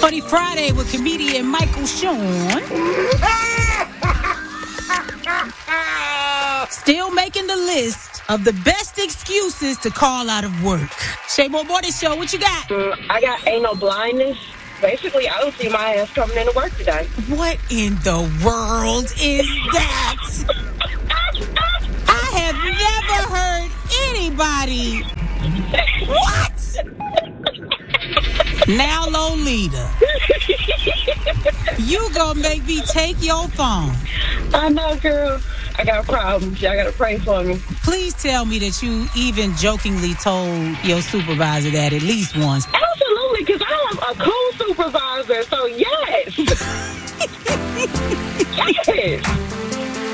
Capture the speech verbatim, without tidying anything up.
Funny Friday with comedian Michael Sean. Still making the list of the best excuses to call out of work. Shay Moore Morning Show, what you got? Mm, I got anal blindness. Basically, I don't see my ass coming into work today. What in the world is that? I have never heard anybody. What? Now, Lolita, you gonna make me take your phone. I know, girl. I got problems. Y'all gotta pray for me. Please tell me that you even jokingly told your supervisor that at least once. Absolutely, because I'm a cool supervisor, so yes. Yes.